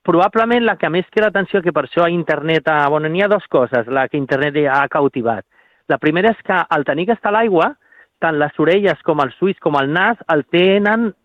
probablement la que més crida l'atenció, que per això a internet... Bueno, n'hi ha dues coses la que internet ha cautivat. La primera és que al tenir que estar a l'aigua, tant les orelles com els ulls com el nas el tenen